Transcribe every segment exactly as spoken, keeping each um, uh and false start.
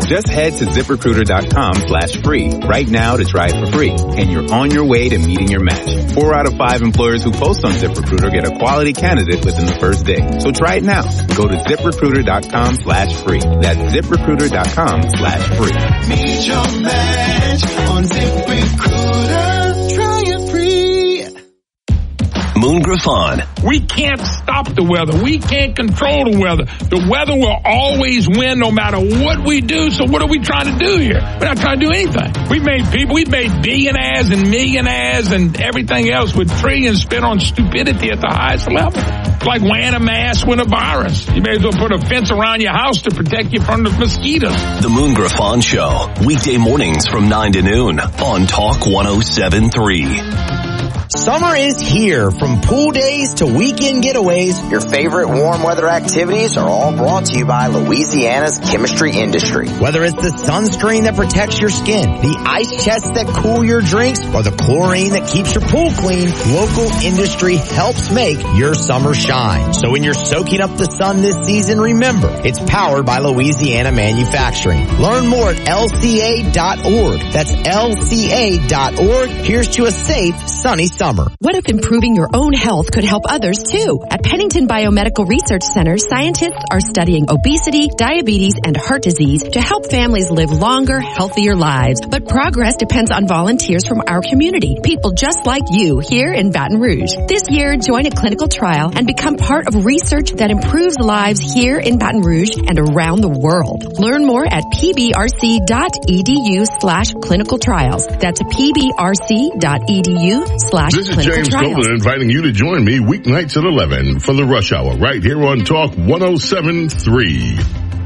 Just head to ZipRecruiter.com slash free right now to try it for free, and you're on your way to meeting your match. Four out of five employers who post on ZipRecruiter get a quality candidate within the first day. So try it now. Go to ZipRecruiter.com slash free. That's ZipRecruiter.com slash free. Meet your match on ZipRecruiter. Try it free. Moon Griffon. We can't stop the weather. We can't control the weather. The weather will always win no matter what we do. So what are we trying to do here? We're not trying to do anything. We've made people, we've made billionaires and millionaires and everything else with trillions spent on stupidity at the highest level. It's like wearing a mask with a virus. You may as well put a fence around your house to protect you from the mosquitoes. The Moon Griffon Show. Weekday mornings from nine to noon on Talk one oh seven point three. Summer is here. From pool days to weekend getaways, your favorite warm weather activities are all brought to you by Louisiana's chemistry industry. Whether it's the sunscreen that protects your skin, the ice chests that cool your drinks, or the chlorine that keeps your pool clean, local industry helps make your summer shine. So when you're soaking up the sun this season, remember, it's powered by Louisiana Manufacturing. Learn more at L C A dot org. That's L C A dot org. Here's to a safe, sunny summer. What if improving your own health could help others too? At Pennington Biomedical Research Center, scientists are studying obesity, diabetes, and heart disease to help families live longer, healthier lives. But progress depends on volunteers from our community, people just like you here in Baton Rouge. This year, join a clinical trial and become part of research that improves lives here in Baton Rouge and around the world. Learn more at pbrc.edu slash clinical trials. That's pbrc.edu slash This is James Golden inviting you to join me weeknights at eleven for the Rush Hour right here on Talk one oh seven point three.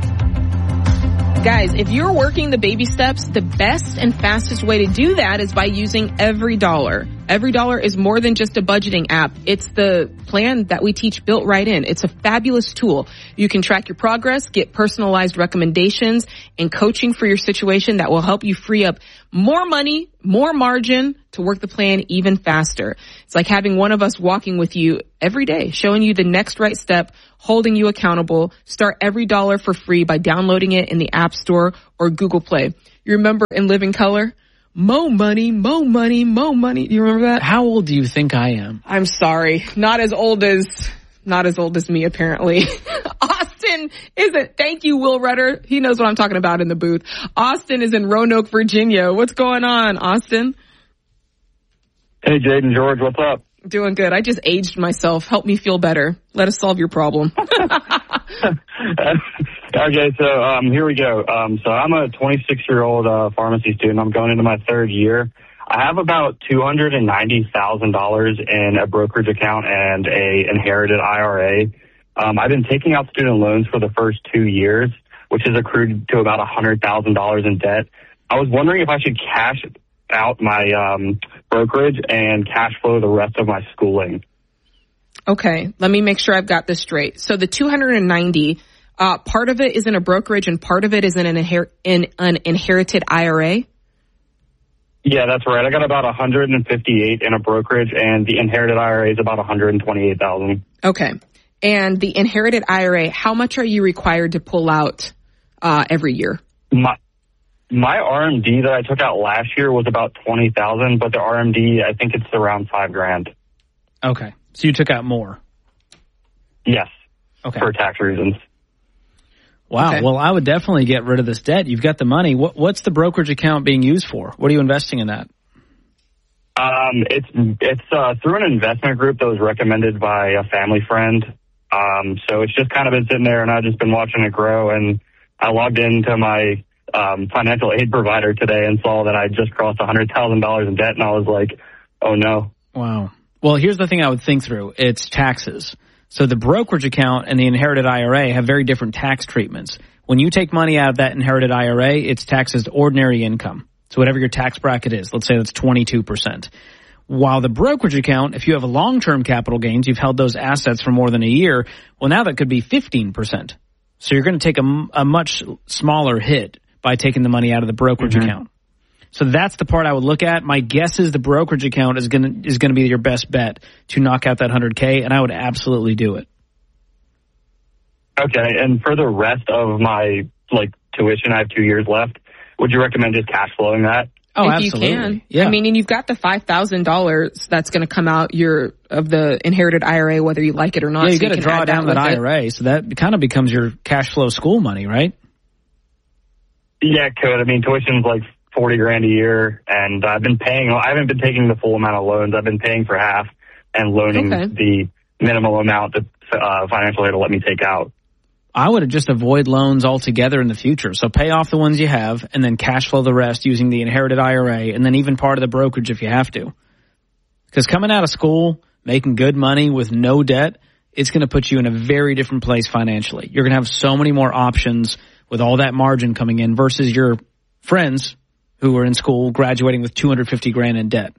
Guys, if you're working the baby steps, the best and fastest way to do that is by using Every Dollar. Every Dollar is more than just a budgeting app. It's the plan that we teach built right in. It's a fabulous tool. You can track your progress, get personalized recommendations, and coaching for your situation that will help you free up more money, more margin to work the plan even faster. It's like having one of us walking with you every day, showing you the next right step, holding you accountable. Start Every Dollar for free by downloading it in the App Store or Google Play. You remember in Living Color? Mo money, mo money, mo money. Do you remember that? How old do you think I am? I'm sorry. Not as old as, not as old as me, apparently. Austin isn't. Thank you, Will Rudder. He knows what I'm talking about in the booth. Austin is in Roanoke, Virginia. What's going on, Austin? Hey, Jaden George, what's up? Doing good. I just aged myself. Help me feel better. Let us solve your problem. Okay, so um, here we go. Um, so I'm a twenty-six-year-old uh, pharmacy student. I'm going into my third year. I have about two hundred ninety thousand dollars in a brokerage account and a inherited I R A. Um, I've been taking out student loans for the first two years, which has accrued to about one hundred thousand dollars in debt. I was wondering if I should cash out my um, brokerage and cash flow the rest of my schooling. Okay, let me make sure I've got this straight. So the two hundred ninety, uh, part of it is in a brokerage and part of it is in an, inher- in an inherited I R A? Yeah, that's right. I got about one hundred fifty-eight in a brokerage and the inherited I R A is about one hundred twenty-eight thousand. Okay. And the inherited I R A, how much are you required to pull out uh, every year? My my R M D that I took out last year was about twenty thousand, but the R M D, I think it's around five grand. Okay. So you took out more? Yes. Okay. For tax reasons. Wow. Okay. Well, I would definitely get rid of this debt. You've got the money. What, what's the brokerage account being used for? What are you investing in that? Um, it's it's uh, through an investment group that was recommended by a family friend. Um, so it's just kind of been sitting there, and I've just been watching it grow. And I logged into my um, financial aid provider today and saw that I just crossed one hundred thousand dollars in debt, and I was like, oh, no. Wow. Well, here's the thing I would think through. It's taxes. So the brokerage account and the inherited I R A have very different tax treatments. When you take money out of that inherited I R A, it's taxed as ordinary income. So whatever your tax bracket is, let's say that's twenty-two percent. While the brokerage account, if you have a long-term capital gains, you've held those assets for more than a year, well, now that could be fifteen percent. So you're going to take a, a much smaller hit by taking the money out of the brokerage mm-hmm. account. So that's the part I would look at. My guess is the brokerage account is going to is going to be your best bet to knock out that one hundred K, and I would absolutely do it. Okay, and for the rest of my like tuition. I have two years left. Would you recommend just cash flowing that? Oh, if absolutely. you can. Yeah. I mean, and you've got the five thousand dollars that's going to come out your of the inherited I R A, whether you like it or not. Yeah, you so got to draw down that, that I R A, so that kind of becomes your cash flow school money, right? Yeah, it could. I mean, tuition's like forty grand a year, and I've been paying, I haven't been taking the full amount of loans. I've been paying for half and loaning Okay. the minimum amount that uh, financial aid will let me take out. I would just avoid loans altogether in the future. So pay off the ones you have and then cash flow the rest using the inherited I R A and then even part of the brokerage if you have to. Because coming out of school, making good money with no debt, it's going to put you in a very different place financially. You're going to have so many more options with all that margin coming in versus your friends who are in school graduating with two hundred fifty grand in debt.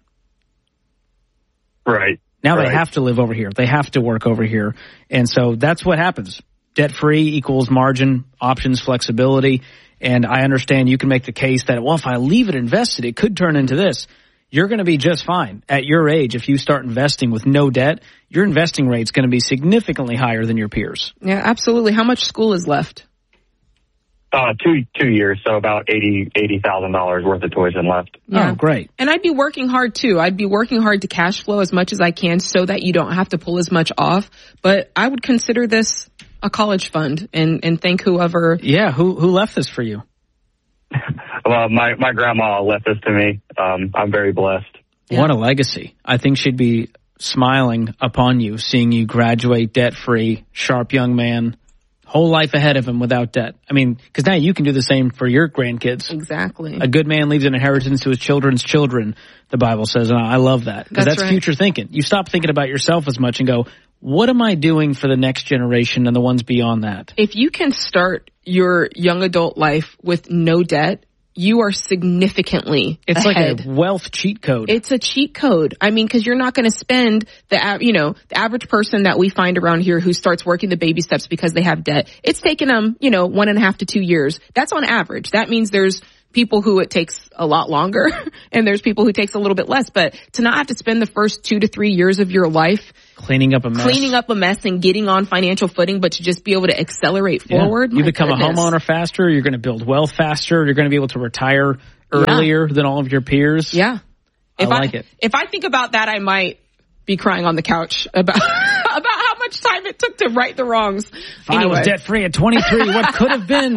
Right. Now right. they have to live over here. They have to work over here. And so that's what happens. Debt-free equals margin, options, flexibility. And I understand you can make the case that, well, if I leave it invested, it could turn into this. You're going to be just fine. At your age, if you start investing with no debt, your investing rate's going to be significantly higher than your peers. Yeah, absolutely. How much school is left? Uh, two two years, so about eighty eighty thousand dollars worth of tuition left. Yeah. Oh, great. And I'd be working hard too. I'd be working hard to cash flow as much as I can so that you don't have to pull as much off. But I would consider this a college fund and, and thank whoever. Yeah, who who left this for you? Well, my, my grandma left this to me. Um, I'm very blessed. Yeah. What a legacy. I think she'd be smiling upon you, seeing you graduate debt-free, sharp young man, whole life ahead of him without debt. I mean, because now you can do the same for your grandkids. Exactly. A good man leaves an inheritance to his children's children, the Bible says, and I love that. Because that's, that's right. future thinking. You stop thinking about yourself as much and go, what am I doing for the next generation and the ones beyond that? If you can start your young adult life with no debt, you are significantly It's ahead. like a wealth cheat code. It's a cheat code. I mean, because you're not going to spend the, av- you know, the average person that we find around here who starts working the baby steps because they have debt. It's taken them, you know, one and a half to two years. That's on average. That means there's people who it takes a lot longer and there's people who it takes a little bit less. But to not have to spend the first two to three years of your life cleaning up a mess, cleaning up a mess and getting on financial footing, but to just be able to accelerate yeah. forward. You My become goodness. a homeowner faster. You're going to build wealth faster. You're going to be able to retire earlier yeah. than all of your peers. Yeah. If I like I, it. If I think about that, I might be crying on the couch about about how much time it took to right the wrongs. If anyway. I was debt free at twenty-three, what could have been?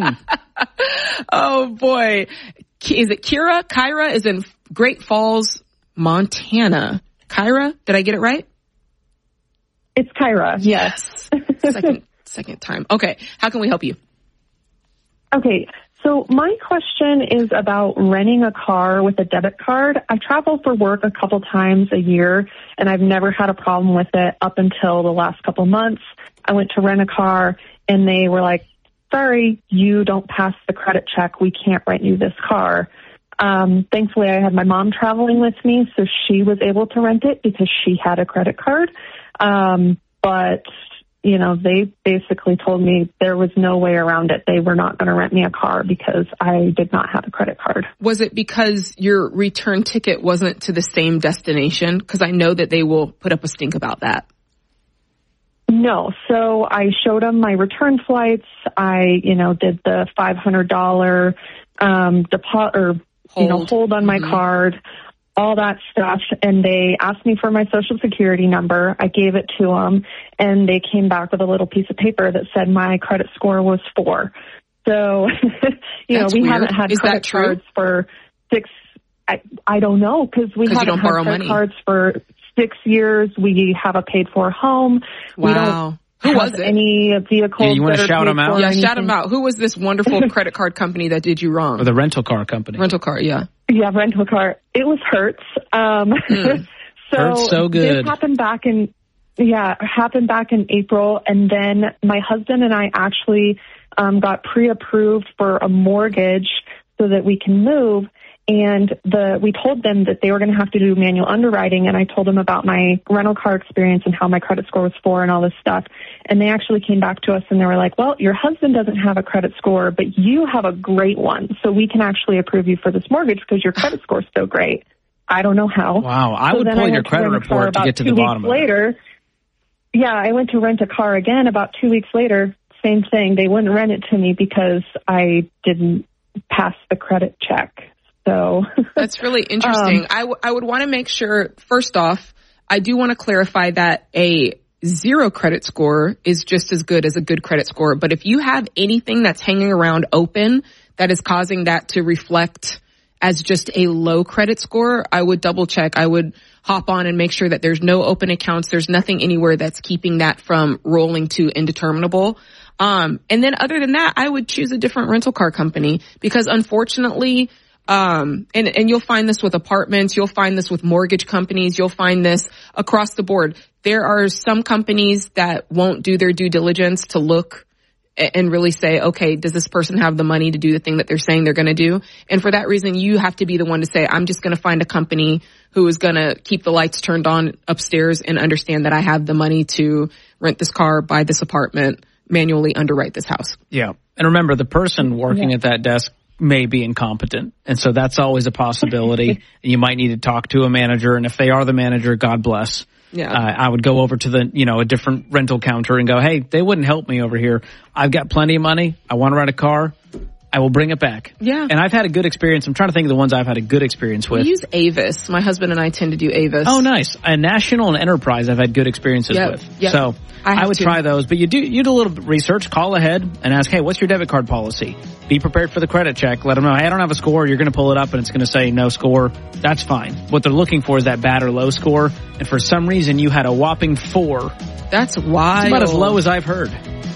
Oh boy. Is it Kira? Kyra is in Great Falls, Montana. Kyra, did I get it right? It's Kyra. Yes. second, second time. Okay. How can we help you? Okay. So my question is about renting a car with a debit card. I travel for work a couple times a year, and I've never had a problem with it up until the last couple months. I went to rent a car, and they were like, sorry, you don't pass the credit check. We can't rent you this car. Um, thankfully, I had my mom traveling with me, so she was able to rent it because she had a credit card. Um, but, you know, they basically told me there was no way around it. They were not going to rent me a car because I did not have a credit card. Was it because your return ticket wasn't to the same destination? Because I know that they will put up a stink about that. No. So I showed them my return flights. I, you know, did the five hundred dollars um, deposit or, hold. you know, hold on my mm-hmm. card, all that stuff. And they asked me for my social security number. I gave it to them, and they came back with a little piece of paper that said my credit score was four. So, you That's know, we weird. haven't had Is credit that true? cards for six, I, I don't know, because we haven't don't had borrow credit money. cards for six years. We have a paid for home. Wow. We don't Who have was it? any vehicles. Yeah, you want to that are shout paid them out? for or Yeah, shout anything. them out. Who was this wonderful credit card company that did you wrong? Or the rental car company. Rental car, yeah. Yeah, rental car. It was Hertz. Um, Mm. so, Hertz, so good. This happened back in, yeah, it happened back in April, and then my husband and I actually um, got pre-approved for a mortgage so that we can move. And the we told them that they were going to have to do manual underwriting, and I told them about my rental car experience and how my credit score was four and all this stuff. And they actually came back to us and they were like, well, your husband doesn't have a credit score, but you have a great one, so we can actually approve you for this mortgage because your credit score is so great. I don't know how. Wow, I so would then pull I your went to credit rent a car report to about get to two the bottom weeks of it. later. Yeah, I went to rent a car again about two weeks later. same thing. They wouldn't rent it to me because I didn't pass the credit check. So that's really interesting. um, I, w- I would want to make sure, first off, I do want to clarify that a zero credit score is just as good as a good credit score. But if you have anything that's hanging around open that is causing that to reflect as just a low credit score, I would double check. I would hop on and make sure that there's no open accounts. There's nothing anywhere that's keeping that from rolling to indeterminable. Um, and then other than that, I would choose a different rental car company because unfortunately, um, and, and you'll find this with apartments, you'll find this with mortgage companies, you'll find this across the board. There are some companies that won't do their due diligence to look and really say, okay, does this person have the money to do the thing that they're saying they're going to do? And for that reason, you have to be the one to say, I'm just going to find a company who is going to keep the lights turned on upstairs and understand that I have the money to rent this car, buy this apartment, manually underwrite this house. Yeah. And remember, the person working Yeah. at that desk may be incompetent. And so that's always a possibility. You might need to talk to a manager. And if they are the manager, God bless. Yeah. Uh, I would go over to the, you know, a different rental counter and go, hey, they wouldn't help me over here. I've got plenty of money. I want to rent a car. I will bring it back. Yeah. And I've had a good experience. I'm trying to think of the ones I've had a good experience with. We use Avis. My husband and I tend to do Avis. Oh, nice. And National and Enterprise I've had good experiences Yep, with. yep. So I have I, would to. try those. But you do you do a little research, call ahead and ask, hey, what's your debit card policy? Be prepared for the credit check. Let them know, hey, I don't have a score. You're going to pull it up and it's going to say no score. That's fine. What they're looking for is that bad or low score. And for some reason, you had a whopping four. That's wild. It's about as low as I've heard.